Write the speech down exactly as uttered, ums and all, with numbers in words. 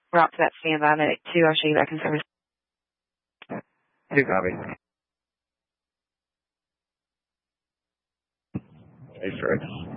We're out to that standby medic two. I'll show you back in service. Two copy. Hey, Fred.